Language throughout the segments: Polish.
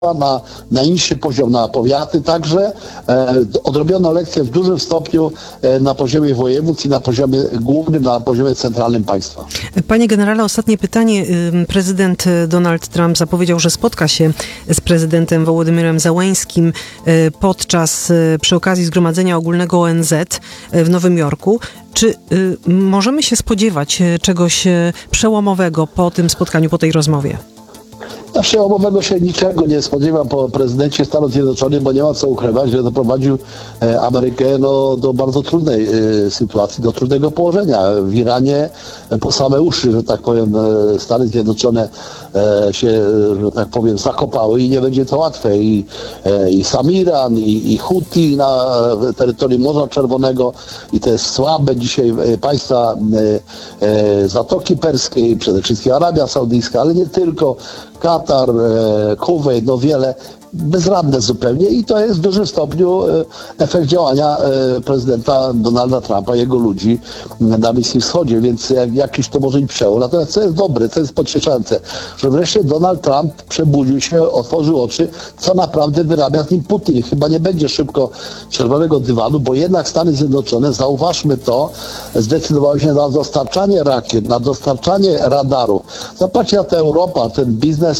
na najniższy poziom, na powiaty także. Odrobiono lekcje w dużym stopniu na poziomie województw i na poziomie głównym, na poziomie centralnym państwa. Panie generale, ostatnie pytanie. Prezydent Donald Trump zapowiedział, że spotka się z prezydentem Wołodymyrem Zełeńskim przy okazji Zgromadzenia Ogólnego ONZ w Nowym Jorku. Czy możemy się spodziewać czegoś przełomowego po tym spotkaniu, po tej rozmowie? Przełomowego się niczego nie spodziewam po prezydencie Stanów Zjednoczonych, bo nie ma co ukrywać, że doprowadził Amerykę do bardzo trudnej sytuacji, do trudnego położenia. W Iranie po same uszy, że tak powiem, Stany Zjednoczone się, że tak powiem, zakopały i nie będzie to łatwe. I sam Iran, i Huti na terytorium Morza Czerwonego, i te słabe dzisiaj państwa Zatoki Perskiej, przede wszystkim Arabia Saudyjska, ale nie tylko, Katar, Kuwejt, wiele, bezradne zupełnie i to jest w dużym stopniu efekt działania prezydenta Donalda Trumpa, jego ludzi na Bliskim Wschodzie, więc jakiś to może być przełom. Natomiast co jest dobre, co jest pocieszające, że wreszcie Donald Trump przebudził się, otworzył oczy, co naprawdę wyrabia z nim Putin. Chyba nie będzie szybko czerwonego dywanu, bo jednak Stany Zjednoczone, zauważmy to, zdecydowały się na dostarczanie rakiet, na dostarczanie radarów. Zobaczcie na tę Europę, ten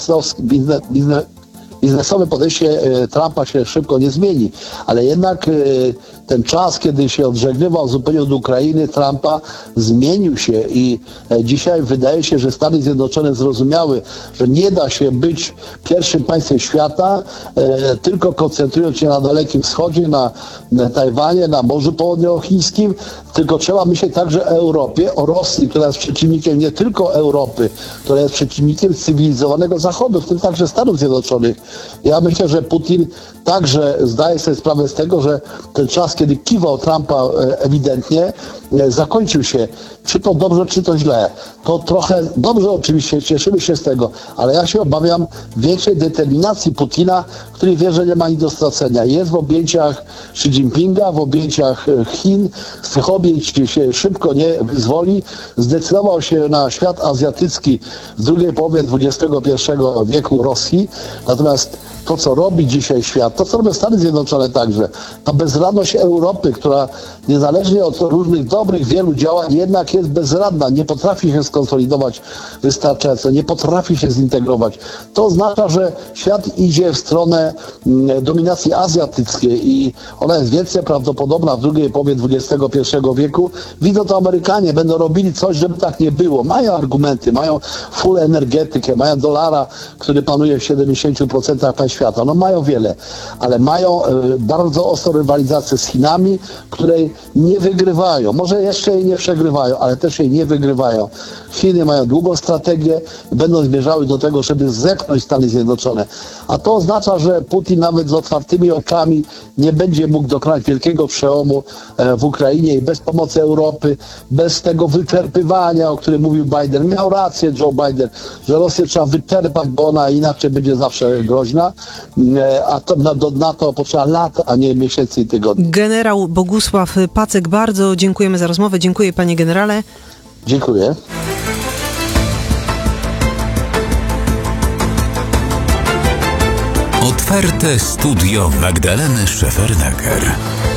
biznesowe podejście Trumpa się szybko nie zmieni, ale jednak ten czas, kiedy się odżegnywał zupełnie od Ukrainy, Trumpa zmienił się i dzisiaj wydaje się, że Stany Zjednoczone zrozumiały, że nie da się być pierwszym państwem świata, tylko koncentrując się na Dalekim Wschodzie, na Tajwanie, na Morzu Południowochińskim, tylko trzeba myśleć także o Europie, o Rosji, która jest przeciwnikiem nie tylko Europy, która jest przeciwnikiem cywilizowanego Zachodu, w tym także Stanów Zjednoczonych. Ja myślę, że Putin także zdaje sobie sprawę z tego, że ten czas, kiedy kiwał Trumpa ewidentnie, zakończył się. Czy to dobrze, czy to źle. To trochę dobrze oczywiście, cieszymy się z tego, ale ja się obawiam większej determinacji Putina, który wie, że nie ma nic do stracenia. Jest w objęciach Xi Jinpinga, w objęciach Chin, z tych objęć się szybko nie wyzwoli. Zdecydował się na świat azjatycki w drugiej połowie XXI wieku Rosji. Natomiast to, co robi dzisiaj świat, to, co robią Stany Zjednoczone także, ta bezradność Europy, która niezależnie od różnych dobrych, wielu działań, jednak jest bezradna, nie potrafi się skonsolidować wystarczająco, nie potrafi się zintegrować. To oznacza, że świat idzie w stronę dominacji azjatyckiej i ona jest więcej prawdopodobna w drugiej połowie XXI wieku. Widzą to Amerykanie, będą robili coś, żeby tak nie było. Mają argumenty, mają full energetykę, mają dolara, który panuje w 70% państw świata. Mają wiele, ale mają bardzo ostrą rywalizację z Chinami, której nie wygrywają. Może jeszcze jej nie przegrywają, ale też jej nie wygrywają. Chiny mają długą strategię, będą zmierzały do tego, żeby zepchnąć Stany Zjednoczone. A to oznacza, że Putin nawet z otwartymi oczami nie będzie mógł dokonać wielkiego przełomu w Ukrainie i bez pomocy Europy, bez tego wyczerpywania, o którym mówił Biden. Miał rację Joe Biden, że Rosję trzeba wyczerpać, bo ona inaczej będzie zawsze groźna, a to, na to potrzeba lat, a nie miesięcy i tygodni. Generał Bogusław Pacek, bardzo dziękujemy za rozmowę. Dziękuję, panie generale. Dziękuję. Otwarte studio Magdaleny Szefernaker.